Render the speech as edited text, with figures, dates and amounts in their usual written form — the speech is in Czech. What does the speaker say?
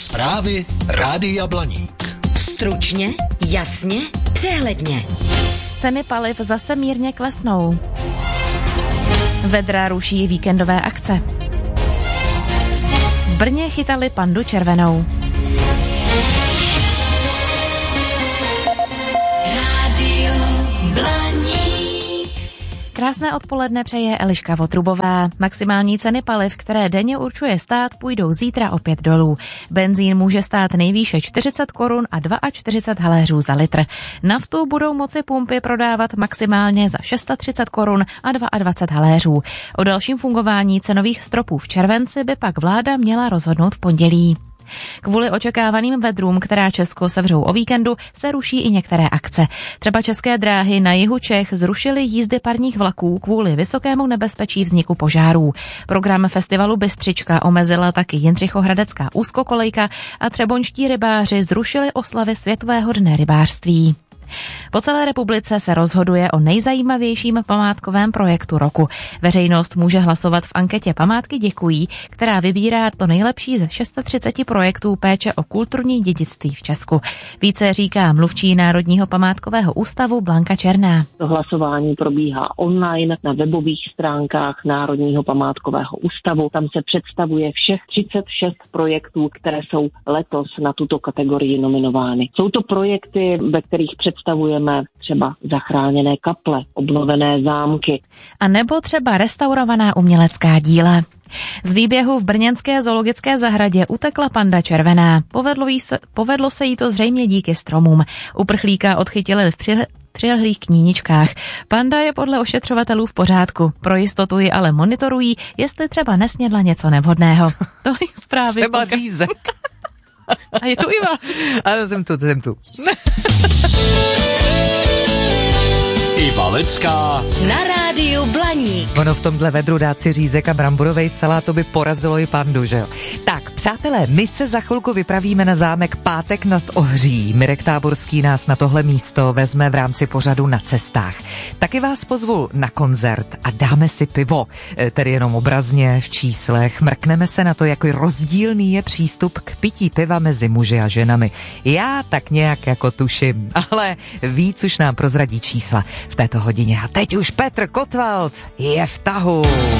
Zprávy Rádia Blaník. Stručně, jasně, přehledně. Ceny paliv zase mírně klesnou. Vedra ruší víkendové akce. V Brně chytali pandu červenou. Rádio Blaník. Krásné odpoledne přeje Eliška Votrubová. Maximální ceny paliv, které denně určuje stát, půjdou zítra opět dolů. Benzín může stát nejvýše 40 korun a 42 haléřů za litr. Naftu budou moci pumpy prodávat maximálně za 630 korun a 22 haléřů. O dalším fungování cenových stropů v červenci by pak vláda měla rozhodnout v pondělí. Kvůli očekávaným vedrům, která Česko sevřou o víkendu, se ruší i některé akce. Třeba České dráhy na jihu Čech zrušily jízdy parních vlaků kvůli vysokému nebezpečí vzniku požárů. Program festivalu Bystřička omezila taky Jindřichohradecká úzkokolejka a třeboňští rybáři zrušili oslavy Světového dne rybářství. Po celé republice se rozhoduje o nejzajímavějším památkovém projektu roku. Veřejnost může hlasovat v anketě Památky děkují, která vybírá to nejlepší ze 630 projektů péče o kulturní dědictví v Česku. Více říká mluvčí Národního památkového ústavu Blanka Černá. To hlasování probíhá online na webových stránkách Národního památkového ústavu. Tam se představuje všech 36 projektů, které jsou letos na tuto kategorii nominovány. Jsou to projekty, ve kterých představujeme třeba zachráněné kaple, obnovené zámky. A nebo třeba restaurovaná umělecká díla. Z výběhu v brněnské zoologické zahradě utekla panda červená. Povedlo se jí to zřejmě díky stromům. Uprchlíka odchytili v přilehlých kníničkách. Panda je podle ošetřovatelů v pořádku. Pro jistotu ji ale monitorují, jestli třeba nesnědla něco nevhodného. Tolik zprávy. Třeba řízek. A je tu Iva. Ano, jsem tu. Iva Lecká Na rádiu Blaník. Ono v tomhle vedru dát si řízek a bramborovej salát, to by porazilo i pandu, že jo? Tak, přátelé, my se za chvilku vypravíme na zámek Pátek nad Ohří. Mirek Táborský nás na tohle místo vezme v rámci pořadu Na cestách. Taky vás pozvu na koncert a dáme si pivo, tedy jenom obrazně v číslech. Mrkneme se na to, jak rozdílný je přístup k pití piva mezi muži a ženami. Já tak nějak jako tuším, ale víc už nám prozradí čísla v této hodině. A teď už Petr Kotwald je v tahu.